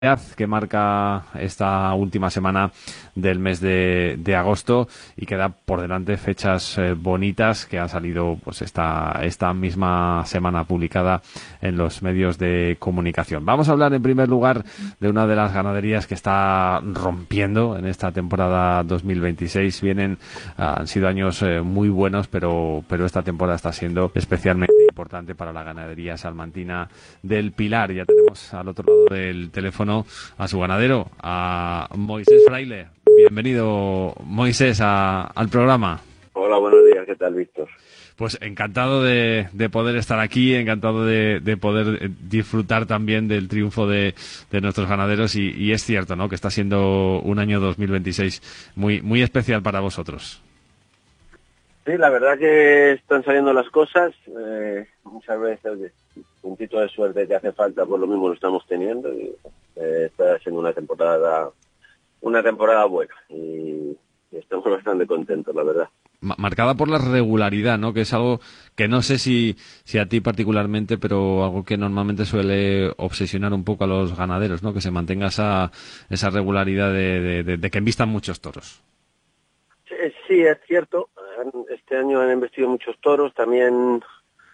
que marca esta última semana del mes de agosto y queda por delante fechas bonitas que han salido pues esta misma semana publicada en los medios de comunicación. Vamos a hablar en primer lugar de una de las ganaderías que está rompiendo en esta temporada 2026. Han sido años muy buenos, pero esta temporada está siendo especialmente importante para la ganadería salmantina del Pilar. Ya tenemos al otro lado del teléfono a su ganadero, a Moisés Fraile. Bienvenido, Moisés, al programa. Hola, buenos días. ¿Qué tal, Víctor? Pues encantado de poder estar aquí, encantado de poder disfrutar también del triunfo de nuestros ganaderos y es cierto, ¿no?, que está siendo un año 2026 muy especial para vosotros. Sí, la verdad que están saliendo las cosas. Muchas veces un puntito de suerte que hace falta, por lo mismo lo estamos teniendo y está siendo una temporada buena y estamos bastante contentos, la verdad. Marcada por la regularidad, ¿no?, que es algo que no sé si a ti particularmente, pero algo que normalmente suele obsesionar un poco a los ganaderos, ¿no?, que se mantenga esa regularidad de que envistan muchos toros. Sí, es cierto. Este año han investido muchos toros. También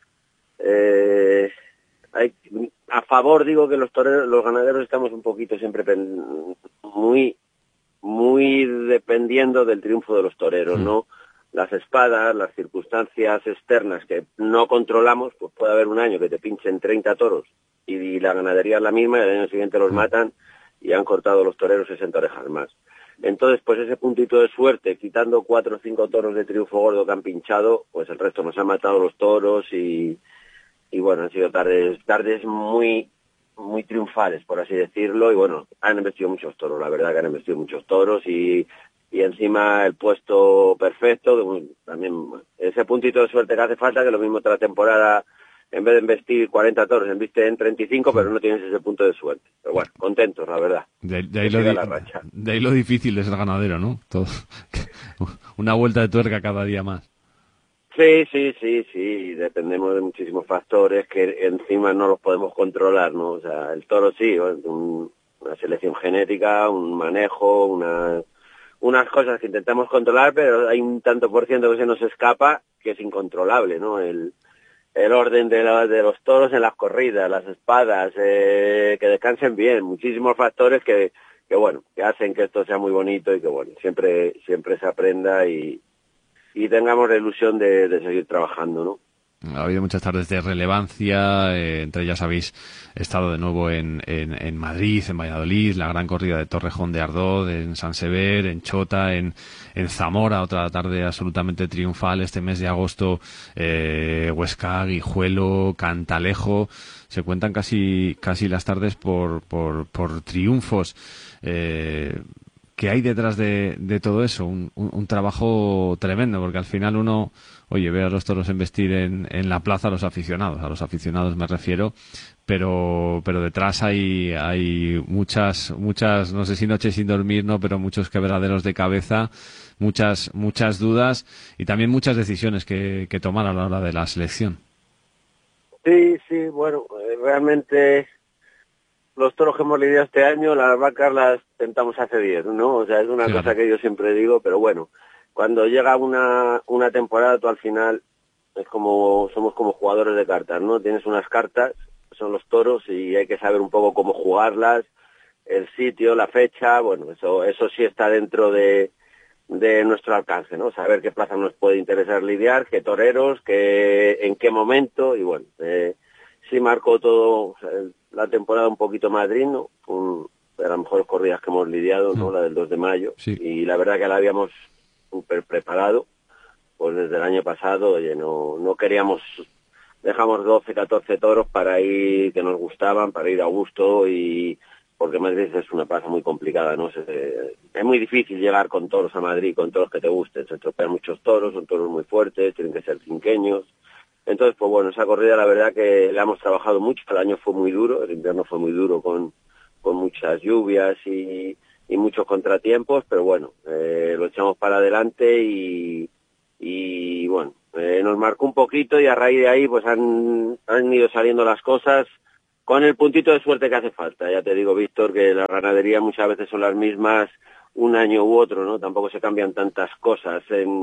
hay a favor, digo, que los ganaderos estamos un poquito siempre muy dependiendo del triunfo de los toreros, ¿no? Las espadas, las circunstancias externas que no controlamos, pues puede haber un año que te pinchen 30 toros y la ganadería es la misma y al año siguiente los matan y han cortado los toreros 60 orejas más. Entonces, pues ese puntito de suerte, quitando 4 o 5 toros de triunfo gordo que han pinchado, pues el resto nos han matado los toros y bueno, han sido tardes muy triunfales, por así decirlo, y bueno, han investido muchos toros, la verdad que han investido muchos toros y encima el puesto perfecto, también ese puntito de suerte que hace falta, que lo mismo otra temporada, en vez de investir 40 toros, embiste en 35, pero no tienes ese punto de suerte. Pero bueno, contentos, la verdad. De ahí lo difícil de ser ganadero, ¿no? Todo. Una vuelta de tuerca cada día más. Sí, dependemos de muchísimos factores que encima no los podemos controlar, ¿no? O sea, el toro sí, una selección genética, un manejo, unas cosas que intentamos controlar, pero hay un tanto por ciento que se nos escapa que es incontrolable, ¿no? El orden de los toros en las corridas, las espadas, que descansen bien, muchísimos factores que bueno, que hacen que esto sea muy bonito y que bueno, siempre se aprenda y tengamos la ilusión de seguir trabajando, ¿no? Ha habido muchas tardes de relevancia, entre ellas habéis estado de nuevo en Madrid, en Valladolid, la gran corrida de Torrejón de Ardoz, en San Sever, en Chota, en Zamora, otra tarde absolutamente triunfal este mes de agosto, Huesca, Guijuelo, Cantalejo, se cuentan casi las tardes por triunfos. ¿Qué hay detrás de todo eso? Un trabajo tremendo, porque al final uno, oye, ve a los toros embestir en la plaza a los aficionados me refiero, pero detrás hay muchas, no sé si noches sin dormir, no, pero muchos quebraderos de cabeza, muchas dudas y también muchas decisiones que tomar a la hora de la selección. Sí, bueno, realmente los toros que hemos lidiado este año, las vacas las tentamos hace 10, ¿no? O sea, es una cosa que yo siempre digo, pero bueno, cuando llega una temporada, tú al final somos como jugadores de cartas, ¿no? Tienes unas cartas, son los toros, y hay que saber un poco cómo jugarlas, el sitio, la fecha, bueno, eso sí está dentro de nuestro alcance, ¿no? Saber qué plaza nos puede interesar lidiar, qué toreros, en qué momento, y bueno, sí marcó todo, o sea, la temporada un poquito Madrid, ¿no? De las mejores corridas que hemos lidiado, ¿no? La del 2 de mayo. Sí. Y la verdad que la habíamos súper preparado, pues desde el año pasado, oye, no queríamos, dejamos 12, 14 toros para ir, que nos gustaban, para ir a gusto y porque Madrid es una plaza muy complicada, ¿no? Es muy difícil llegar con toros a Madrid, con toros que te gusten, se estropean muchos toros, son toros muy fuertes, tienen que ser cinqueños. Entonces, pues bueno, esa corrida la verdad que la hemos trabajado mucho, el año fue muy duro, el invierno fue muy duro con muchas lluvias y muchos contratiempos, pero bueno, lo echamos para adelante y bueno, nos marcó un poquito y a raíz de ahí pues han ido saliendo las cosas con el puntito de suerte que hace falta. Ya te digo, Víctor, que la ganadería muchas veces son las mismas un año u otro, ¿no? Tampoco se cambian tantas cosas.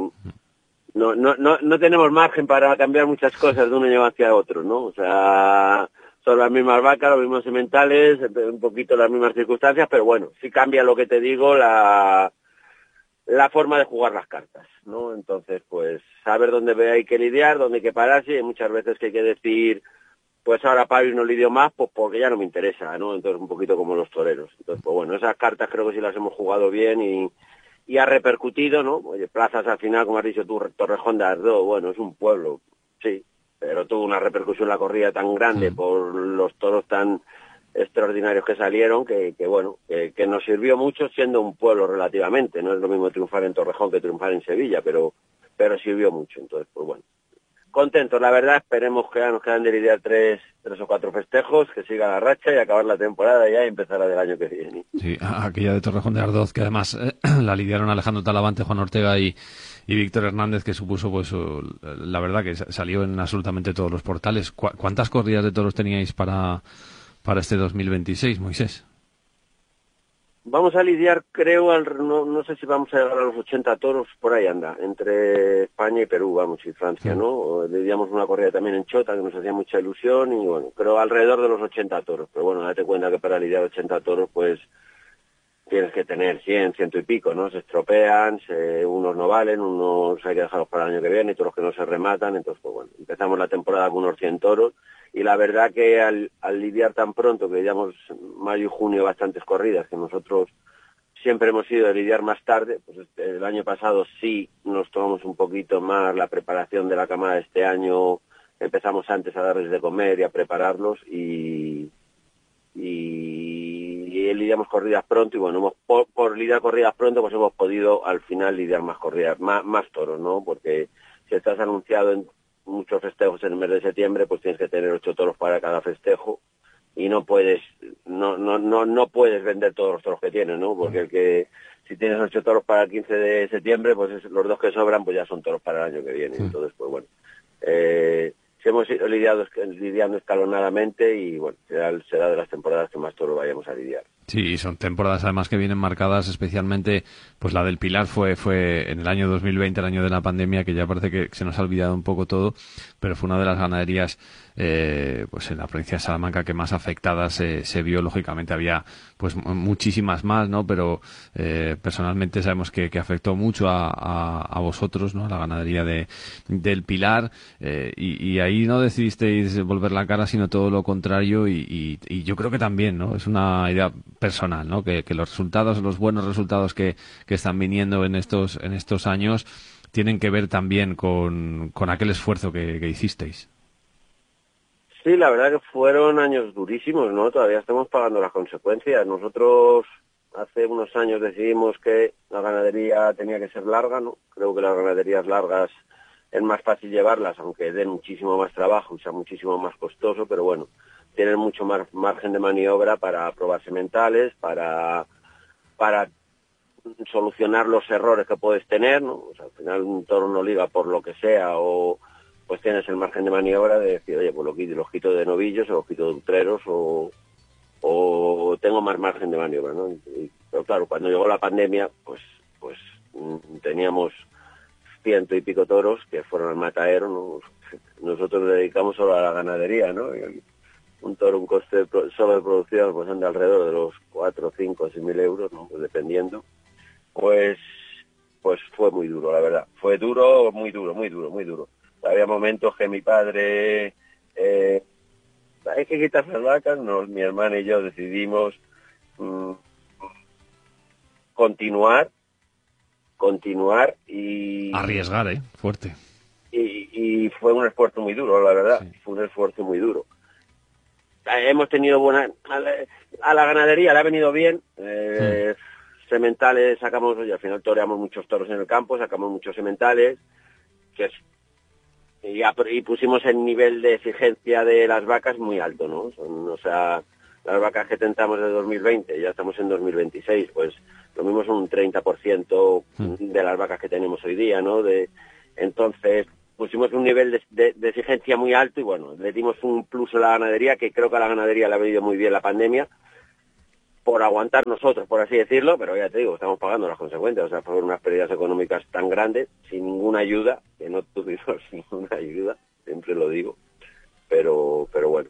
No tenemos margen para cambiar muchas cosas de un año hacia otro, ¿no? O sea, son las mismas vacas, los mismos sementales, un poquito las mismas circunstancias, pero bueno, sí cambia lo que te digo, la forma de jugar las cartas, ¿no? Entonces, pues, saber dónde hay que lidiar, dónde hay que pararse, y hay muchas veces que hay que decir, pues ahora paro y no lidio más, pues porque ya no me interesa, ¿no? Entonces, un poquito como los toreros. Entonces, pues bueno, esas cartas creo que sí las hemos jugado bien y ha repercutido, ¿no? Oye, Plazas al final, como has dicho tú, Torrejón de Ardoz, bueno, es un pueblo, sí, pero tuvo una repercusión la corrida tan grande por los toros tan extraordinarios que salieron, que bueno, que nos sirvió mucho siendo un pueblo relativamente. No es lo mismo triunfar en Torrejón que triunfar en Sevilla, pero sirvió mucho. Entonces, pues bueno, contentos, la verdad. Esperemos que nos quedan de lidiar tres o cuatro festejos, que siga la racha y acabar la temporada ya y empezar la del año que viene. Sí, aquella de Torrejón de Ardoz, que además la lidiaron Alejandro Talavante, Juan Ortega y Víctor Hernández, que supuso, pues, la verdad que salió en absolutamente todos los portales. ¿Cuántas corridas de toros teníais para este 2026, Moisés? Vamos a lidiar, creo, no sé si vamos a llegar a los 80 toros, por ahí anda, entre España y Perú, vamos, y Francia, ¿no? Lidiamos una corrida también en Chota, que nos hacía mucha ilusión, y bueno, creo alrededor de los 80 toros, pero bueno, date cuenta que para lidiar 80 toros, pues, tienes que tener 100 y pico, ¿no? Se estropean, unos no valen, unos hay que dejarlos para el año que viene, y todos los que no se rematan, entonces, pues bueno, empezamos la temporada con unos 100 toros, y la verdad que al lidiar tan pronto, que llevamos mayo y junio bastantes corridas, que nosotros siempre hemos ido a lidiar más tarde, pues el año pasado sí nos tomamos un poquito más la preparación de la camada. Este año empezamos antes a darles de comer y a prepararlos y lidiamos corridas pronto, y bueno, por lidiar corridas pronto, pues hemos podido al final lidiar más corridas, más toros, ¿no? Porque si estás anunciado en muchos festejos en el mes de septiembre, pues tienes que tener 8 toros para cada festejo, y no puedes vender todos los toros que tienes, ¿no? Porque si tienes 8 toros para el 15 de septiembre, pues los 2 que sobran pues ya son toros para el año que viene. Entonces, pues bueno, si hemos ido lidiando escalonadamente, y bueno, será de las temporadas que más toros vayamos a lidiar. Sí, son temporadas además que vienen marcadas especialmente, pues la del Pilar fue en el año 2020, el año de la pandemia, que ya parece que se nos ha olvidado un poco todo, pero fue una de las ganaderías pues en la provincia de Salamanca que más afectadas se vio. Lógicamente había pues muchísimas más, ¿no? Pero personalmente sabemos que afectó mucho a vosotros, ¿no? A la ganadería del Pilar, y ahí no decidisteis volver la cara, sino todo lo contrario, y yo creo que también, ¿no? Es una idea personal, ¿no? Que los resultados, los buenos resultados que están viniendo en estos años tienen que ver también con aquel esfuerzo que hicisteis. Sí, la verdad que fueron años durísimos, ¿no? Todavía estamos pagando las consecuencias. Nosotros hace unos años decidimos que la ganadería tenía que ser larga, ¿no? Creo que las ganaderías largas es más fácil llevarlas, aunque den muchísimo más trabajo y sea muchísimo más costoso, pero bueno, tienen mucho más margen de maniobra para probar sementales, para solucionar los errores que puedes tener, ¿no? O sea, al final un toro no liga por lo que sea, o pues tienes el margen de maniobra de decir, oye, pues los quito de novillos, o los quito de utreros, o tengo más margen de maniobra, ¿no? Pero claro, cuando llegó la pandemia, pues teníamos 100 y pico toros que fueron al matadero, ¿no? Nosotros nos dedicamos solo a la ganadería, ¿no? Y un toro, un coste solo de producción, pues anda alrededor de los 4, 5, 6 mil euros, ¿no? Pues dependiendo. Pues fue muy duro, la verdad. Fue duro, muy duro, muy duro, muy duro. Había momentos que mi padre, hay que quitar las vacas, mi hermana y yo decidimos continuar y Arriesgar, fuerte. Y fue un esfuerzo muy duro, la verdad. Sí. Fue un esfuerzo muy duro. Hemos tenido a la ganadería le ha venido bien. Sementales sacamos, y al final toreamos muchos toros en el campo, sacamos muchos sementales, y pusimos el nivel de exigencia de las vacas muy alto, ¿no? O sea, las vacas que tentamos de 2020, ya estamos en 2026, pues lo mismo son un 30% de las vacas que tenemos hoy día, ¿no? Entonces, pusimos un nivel de exigencia muy alto y bueno, le dimos un plus a la ganadería, que creo que a la ganadería le ha venido muy bien la pandemia, por aguantar nosotros, por así decirlo, pero ya te digo, estamos pagando las consecuencias, o sea, fueron unas pérdidas económicas tan grandes, sin ninguna ayuda, que no tuvimos ninguna ayuda, siempre lo digo, pero bueno,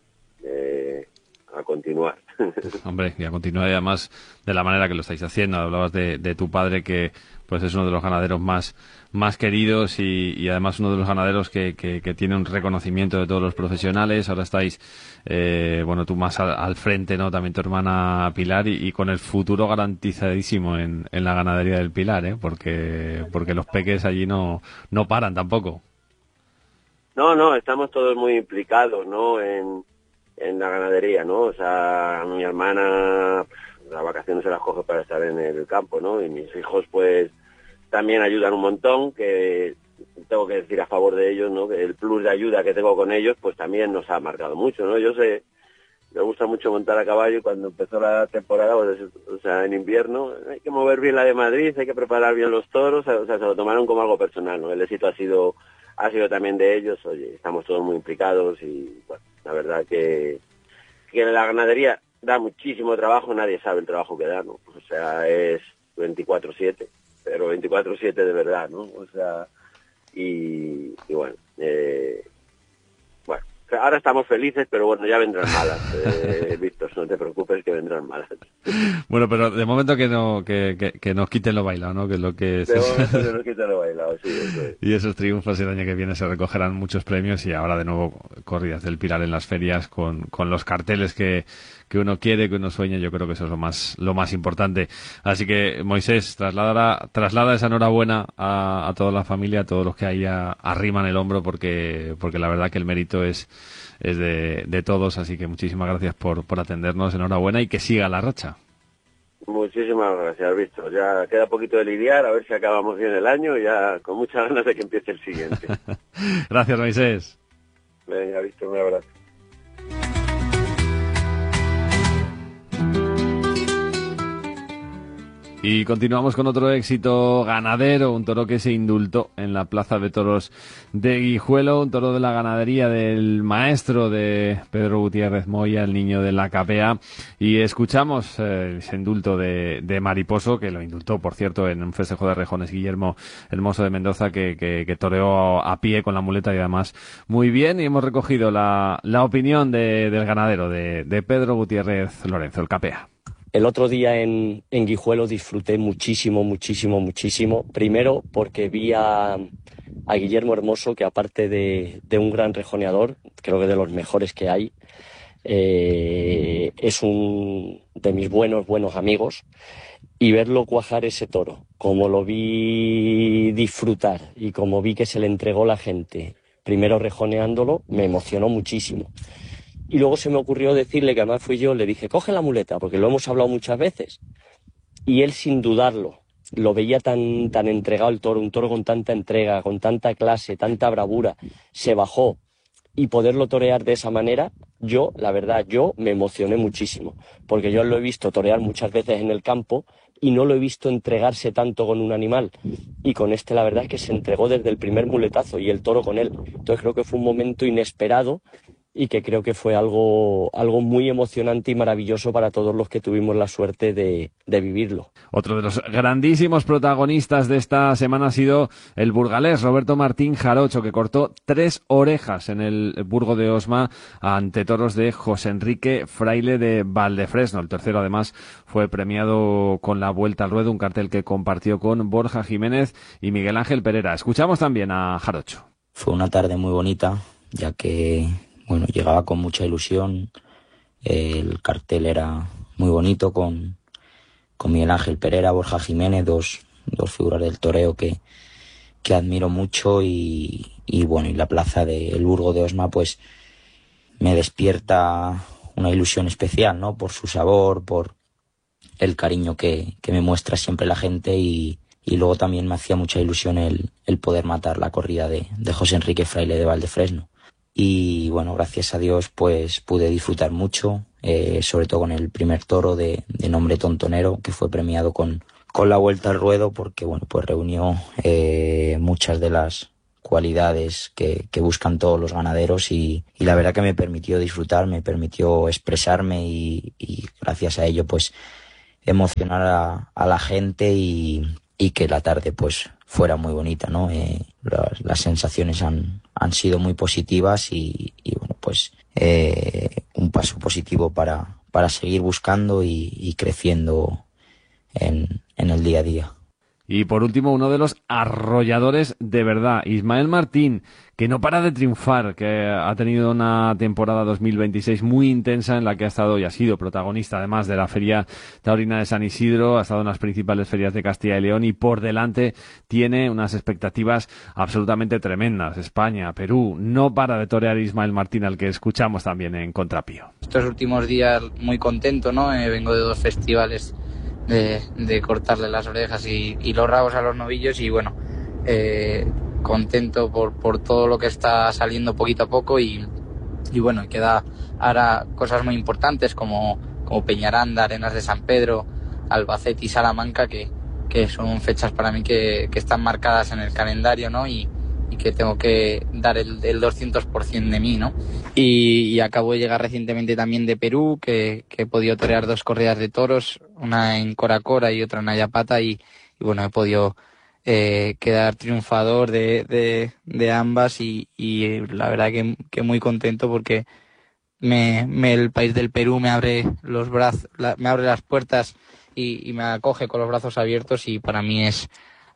a continuar. Hombre, y a continuar, y además de la manera que lo estáis haciendo. Hablabas de tu padre, que pues es uno de los ganaderos más queridos y además uno de los ganaderos que tiene un reconocimiento de todos los profesionales. Ahora estáis, bueno, tú más al frente, ¿no? También tu hermana Pilar, y con el futuro garantizadísimo en la ganadería del Pilar, ¿eh? Porque los peques allí no paran tampoco. No, estamos todos muy implicados, ¿no? En la ganadería, ¿no? O sea, mi hermana, las vacaciones se las coge para estar en el campo, ¿no? Y mis hijos, pues, también ayudan un montón, que tengo que decir a favor de ellos, ¿no? Que el plus de ayuda que tengo con ellos, pues también nos ha marcado mucho, ¿no? Yo sé, me gusta mucho montar a caballo y cuando empezó la temporada, o sea, en invierno, hay que mover bien la de Madrid, hay que preparar bien los toros, o sea, se lo tomaron como algo personal, ¿no? El éxito ha sido también de ellos, oye, estamos todos muy implicados y, bueno, la verdad que la ganadería da muchísimo trabajo, nadie sabe el trabajo que da, ¿no? O sea, es 24/7, pero 24/7 de verdad, ¿no? O sea, y bueno, bueno, ahora estamos felices, pero bueno, ya vendrán malas, Víctor, no te preocupes que vendrán malas. Bueno, pero de momento que nos quiten lo bailado, ¿no? Que es lo que es. De momento que nos quiten lo bailado, sí, eso es. Y esos triunfos el año que viene se recogerán muchos premios y ahora de nuevo corridas del Pilar en las ferias con los carteles que uno quiere, que uno sueña. Yo creo que eso es lo más importante. Así que, Moisés, traslada esa enhorabuena a toda la familia, a todos los que ahí arriman el hombro, porque la verdad que el mérito es de todos. Así que muchísimas gracias por atendernos. Enhorabuena y que siga la racha. Muchísimas gracias, Víctor. Ya queda poquito de lidiar, a ver si acabamos bien el año, ya con muchas ganas de que empiece el siguiente. Gracias, Moisés. Venga, Víctor, un abrazo. Y continuamos con otro éxito ganadero, un toro que se indultó en la Plaza de Toros de Guijuelo, un toro de la ganadería del maestro de Pedro Gutiérrez Moya, el niño de la capea. Y escuchamos ese indulto de Mariposo, que lo indultó, por cierto, en un festejo de rejones Guillermo Hermoso de Mendoza, que toreó a pie con la muleta y además muy bien. Y hemos recogido la opinión del ganadero, de Pedro Gutiérrez Lorenzo, el capea. El otro día en Guijuelo disfruté muchísimo. Primero porque vi a Guillermo Hermoso, que aparte de un gran rejoneador, creo que de los mejores que hay, es un de mis buenos amigos. Y verlo cuajar ese toro, como lo vi disfrutar y como vi que se le entregó la gente, primero rejoneándolo, me emocionó muchísimo. Y luego se me ocurrió decirle, que además fui yo, le dije, coge la muleta, porque lo hemos hablado muchas veces. Y él, sin dudarlo, lo veía tan entregado el toro, un toro con tanta entrega, con tanta clase, tanta bravura, se bajó. Y poderlo torear de esa manera, la verdad, me emocioné muchísimo. Porque yo lo he visto torear muchas veces en el campo y no lo he visto entregarse tanto con un animal. Y con la verdad es que se entregó desde el primer muletazo y el toro con él. Entonces creo que fue un momento inesperado y que creo que fue algo muy emocionante y maravilloso para todos los que tuvimos la suerte de vivirlo. Otro de los grandísimos protagonistas de esta semana ha sido el burgalés Roberto Martín Jarocho, que cortó 3 orejas en el Burgo de Osma ante toros de José Enrique Fraile de Valdefresno. El tercero, además, fue premiado con la Vuelta al Ruedo, un cartel que compartió con Borja Jiménez y Miguel Ángel Pereira. Escuchamos también a Jarocho. Fue una tarde muy bonita, ya que llegaba con mucha ilusión. El cartel era muy bonito con Miguel Ángel Pereira, Borja Jiménez, dos figuras del toreo que admiro mucho y la plaza del Burgo de Osma pues me despierta una ilusión especial, ¿no? Por su sabor, por el cariño que me muestra siempre la gente y luego también me hacía mucha ilusión el poder matar la corrida de José Enrique Fraile de Valdefresno. Y gracias a Dios pues pude disfrutar mucho, sobre todo con el primer toro de nombre Tontonero, que fue premiado con la Vuelta al Ruedo, porque pues reunió muchas de las cualidades que buscan todos los ganaderos y la verdad que me permitió disfrutar, me permitió expresarme y gracias a ello pues emocionar a la gente y que la tarde pues fuera muy bonita, ¿no? Las sensaciones han sido muy positivas y bueno, pues un paso positivo para seguir buscando y creciendo en el día a día. Y por último, uno de los arrolladores de verdad, Ismael Martín, que no para de triunfar, que ha tenido una temporada 2026 muy intensa en la que ha estado y ha sido protagonista además de la Feria Taurina de San Isidro, ha estado en las principales ferias de Castilla y León y por delante tiene unas expectativas absolutamente tremendas. España, Perú, no para de torear Ismael Martín, al que escuchamos también en Contrapío. Estos últimos días muy contento, ¿no? Vengo de 2 festivales de cortarle las orejas y los rabos a los novillos y bueno, contento por todo lo que está saliendo poquito a poco y bueno, queda ahora cosas muy importantes como Peñaranda, Arenas de San Pedro, Albacete y Salamanca que son fechas para mí que están marcadas en el calendario, ¿no? Y que tengo que dar el 200% de mí, ¿no? Y acabo de llegar recientemente también de Perú, que he podido torear 2 corridas de toros, una en Cora Cora y otra en Ayapata y bueno, he podido quedar triunfador de ambas y la verdad que muy contento porque el país del Perú me abre los brazos, me abre las puertas y me acoge con los brazos abiertos y para mí es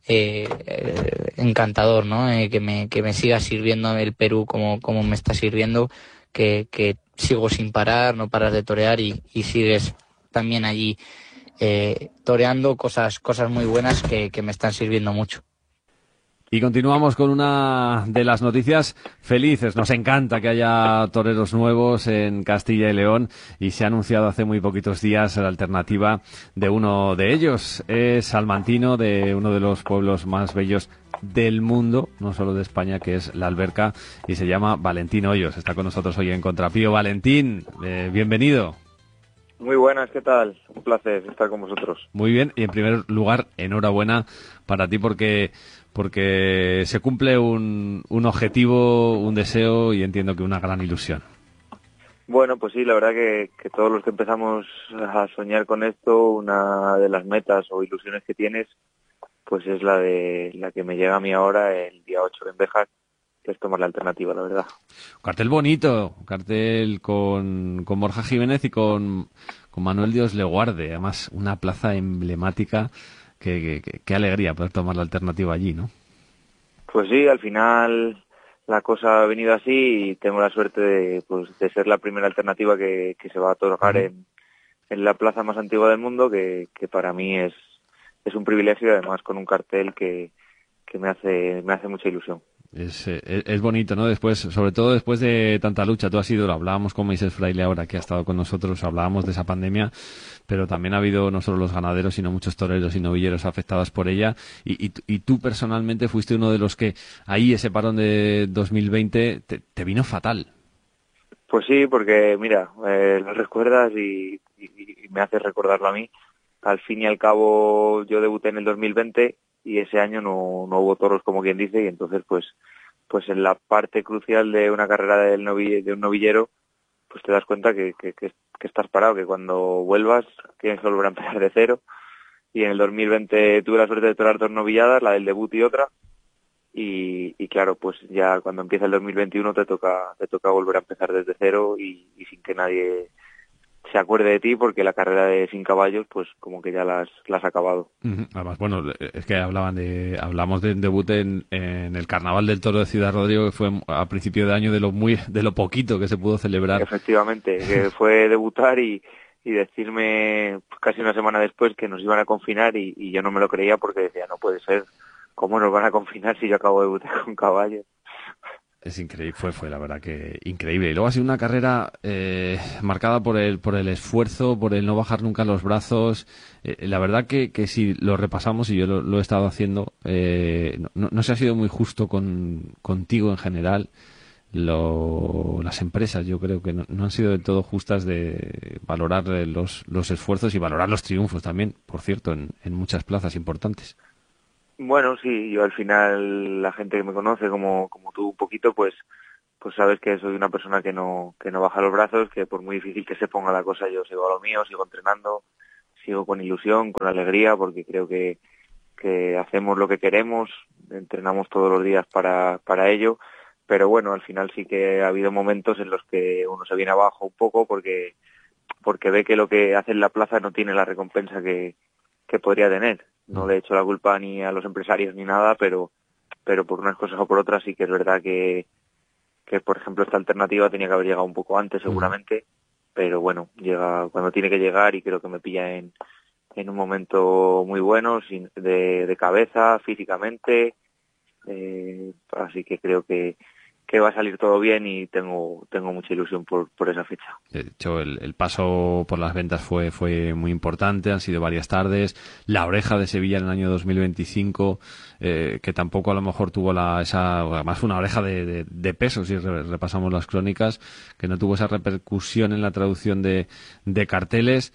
encantador, ¿no? Que me siga sirviendo el Perú como me está sirviendo, que sigo sin parar, no paras de torear y sigues también allí toreando cosas muy buenas que me están sirviendo mucho. Y continuamos con una de las noticias felices. Nos encanta que haya toreros nuevos en Castilla y León y se ha anunciado hace muy poquitos días la alternativa de uno de ellos. Es salmantino de uno de los pueblos más bellos del mundo, no solo de España, que es La Alberca, y se llama Valentín Hoyos. Está con nosotros hoy en Contrapío. Valentín, bienvenido. Muy buenas, ¿qué tal? Un placer estar con vosotros. Muy bien, y en primer lugar, enhorabuena para ti porque se cumple un objetivo, un deseo y entiendo que una gran ilusión. Bueno, pues sí, la verdad que todos los que empezamos a soñar con esto, una de las metas o ilusiones que tienes, pues es la que me llega a mí ahora el día 8 en Béjar, que es tomar la alternativa, la verdad. Un cartel bonito, un cartel con Borja Jiménez y con Manuel Dios le guarde, además una plaza emblemática. Qué alegría poder tomar la alternativa allí, ¿no? Pues sí, al final la cosa ha venido así y tengo la suerte de ser la primera alternativa que se va a otorgar en la plaza más antigua del mundo, que para mí es un privilegio y además con un cartel que me hace mucha ilusión. Es bonito, ¿no? Sobre todo después de tanta lucha, lo hablábamos con Moisés Fraile ahora que ha estado con nosotros, hablábamos de esa pandemia, pero también ha habido no solo los ganaderos, sino muchos toreros y novilleros afectados por ella, y tú personalmente fuiste uno de los que ahí ese parón de 2020 te vino fatal. Pues sí, porque mira, lo recuerdas y me haces recordarlo a mí. Al fin y al cabo yo debuté en el 2020 y ese año no hubo toros, como quien dice, y entonces pues en la parte crucial de una carrera de un novillero, pues te das cuenta que estás parado, que cuando vuelvas tienes que volver a empezar de cero. Y en el 2020 tuve la suerte de torear 2 novilladas, la del debut y otra, y claro, pues ya cuando empieza el 2021 te toca volver a empezar desde cero y sin que nadie se acuerde de ti, porque la carrera de 100 caballos pues como que ya la has acabado. Además, bueno, es que hablamos de un debut en el Carnaval del Toro de Ciudad Rodrigo, que fue a principio de año, de lo poquito que se pudo celebrar. Efectivamente, que fue debutar y decirme casi una semana después que nos iban a confinar y yo no me lo creía, porque decía, no puede ser, ¿cómo nos van a confinar si yo acabo de debutar con caballos? Es increíble, fue la verdad que increíble. Y luego ha sido una carrera marcada por el esfuerzo, por el no bajar nunca los brazos. La verdad que si lo repasamos, y yo lo he estado haciendo, no se ha sido muy justo contigo en general. Las empresas, yo creo que no han sido del todo justas de valorar los esfuerzos y valorar los triunfos también, por cierto, en muchas plazas importantes. Bueno, sí, yo al final, la gente que me conoce como tú un poquito, pues sabes que soy una persona que no baja los brazos, que por muy difícil que se ponga la cosa, yo sigo a lo mío, sigo entrenando, sigo con ilusión, con alegría, porque creo que hacemos lo que queremos, entrenamos todos los días para ello, pero bueno, al final sí que ha habido momentos en los que uno se viene abajo un poco porque ve que lo que hace en la plaza no tiene la recompensa que podría tener. No le he hecho la culpa ni a los empresarios ni nada, pero por unas cosas o por otras sí que es verdad que por ejemplo esta alternativa tenía que haber llegado un poco antes seguramente, pero bueno, llega cuando tiene que llegar y creo que me pilla en un momento muy bueno, de cabeza, físicamente, así que creo que va a salir todo bien y tengo mucha ilusión por esa fecha. De hecho, el paso por las ventas fue muy importante, han sido varias tardes. La Oreja de Sevilla en el año 2025, que tampoco a lo mejor tuvo además fue una oreja de peso, si repasamos las crónicas, que no tuvo esa repercusión en la traducción de carteles.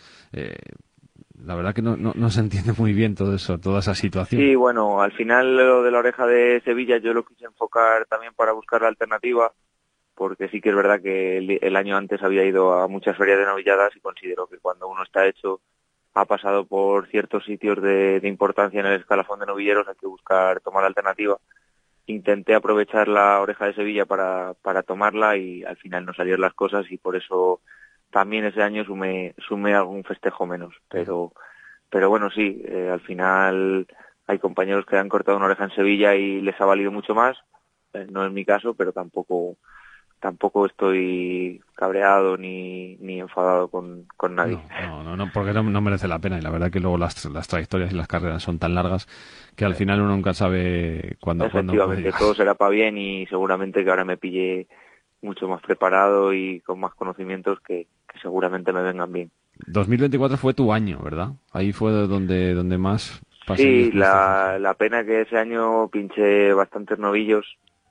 La verdad que no se entiende muy bien todo eso, toda esa situación. Sí, bueno, al final lo de la Oreja de Sevilla yo lo quise enfocar también para buscar la alternativa, porque sí que es verdad que el año antes había ido a muchas ferias de novilladas y considero que cuando uno está hecho, ha pasado por ciertos sitios de importancia en el escalafón de novilleros, hay que buscar tomar la alternativa. Intenté aprovechar la Oreja de Sevilla para tomarla y al final no salieron las cosas y por eso también ese año sumé algún festejo menos, pero bueno, sí, al final hay compañeros que han cortado una oreja en Sevilla y les ha valido mucho más, no es mi caso, pero tampoco estoy cabreado ni enfadado con nadie. No, porque no merece la pena y la verdad que luego las trayectorias y las carreras son tan largas que al final uno nunca sabe cuándo. Efectivamente, todo será para bien y seguramente que ahora me pille mucho más preparado y con más conocimientos que seguramente me vengan bien. 2024 fue tu año, ¿verdad? Ahí fue donde más pasé. Sí, la pena que ese año pinché bastantes novillos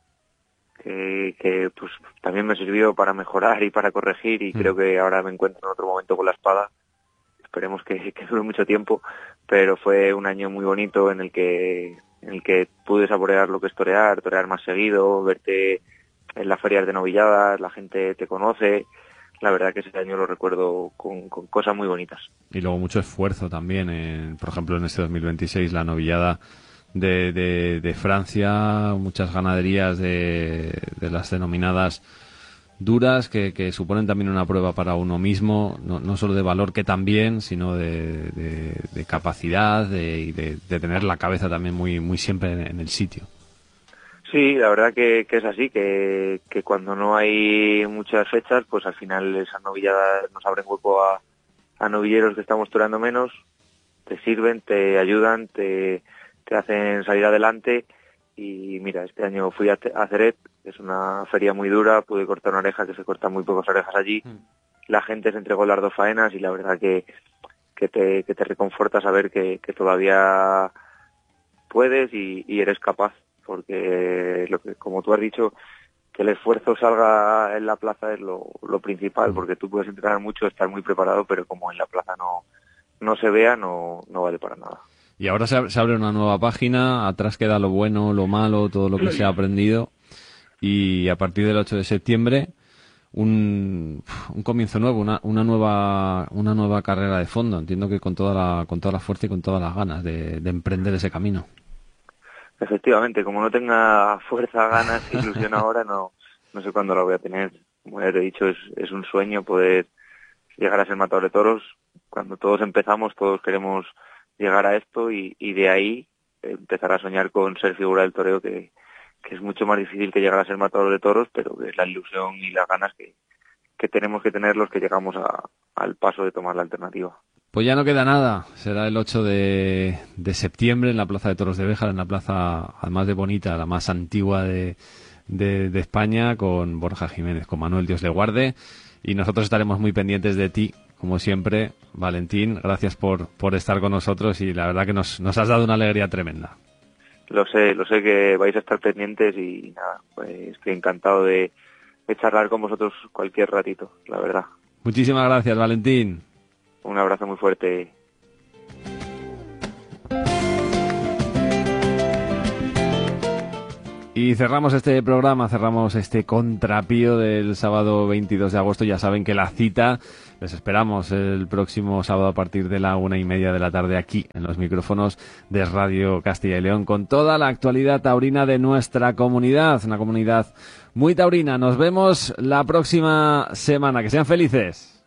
que pues también me sirvió para mejorar y para corregir y creo que ahora me encuentro en otro momento con la espada. Esperemos que dure mucho tiempo, pero fue un año muy bonito en el que pude saborear lo que es torear más seguido, verte en las ferias de novilladas, la gente te conoce. La verdad que ese año lo recuerdo con cosas muy bonitas. Y luego mucho esfuerzo también, por ejemplo en este 2026 la novillada de Francia, muchas ganaderías de las denominadas duras que suponen también una prueba para uno mismo, no solo de valor que también, sino de capacidad y de tener la cabeza también muy siempre en el sitio. Sí, la verdad que es así, que cuando no hay muchas fechas, pues al final esas novilladas nos abren hueco a novilleros que estamos toreando menos, te sirven, te ayudan, te hacen salir adelante y mira, este año fui a Ceret, que es una feria muy dura, pude cortar una oreja, que se cortan muy pocas orejas allí, la gente se entregó las 2 faenas y la verdad que te reconforta saber que todavía puedes y eres capaz. Porque como tú has dicho, que el esfuerzo salga en la plaza es lo principal, porque tú puedes entrenar mucho, estar muy preparado, pero como en la plaza no se vea, no vale para nada. Y ahora se abre una nueva página, atrás queda lo bueno, lo malo, todo lo que se ha aprendido, y a partir del 8 de septiembre un comienzo nuevo, una nueva carrera de fondo. Entiendo que con toda la fuerza y con todas las ganas de emprender ese camino. Efectivamente, como no tenga fuerza, ganas, ilusión ahora, no sé cuándo la voy a tener. Como ya te he dicho, es un sueño poder llegar a ser matador de toros. Cuando todos empezamos, todos queremos llegar a esto y de ahí empezar a soñar con ser figura del toreo, que es mucho más difícil que llegar a ser matador de toros, pero que es la ilusión y las ganas que tenemos que tener los que llegamos al paso de tomar la alternativa. Pues ya no queda nada, será el 8 de septiembre en la Plaza de Toros de Béjar, en la plaza además de bonita, la más antigua de España, con Borja Jiménez, con Manuel Dios le guarde, y nosotros estaremos muy pendientes de ti, como siempre. Valentín, gracias por estar con nosotros y la verdad que nos has dado una alegría tremenda. Lo sé que vais a estar pendientes y nada, pues estoy encantado de charlar con vosotros cualquier ratito, la verdad. Muchísimas gracias, Valentín. Un abrazo muy fuerte. Y cerramos este programa, cerramos este contrapío del sábado 22 de agosto. Ya saben que la cita les esperamos el próximo sábado a partir de la 1:30 de la tarde aquí en los micrófonos de Radio Castilla y León con toda la actualidad taurina de nuestra comunidad, una comunidad muy taurina. Nos vemos la próxima semana. Que sean felices.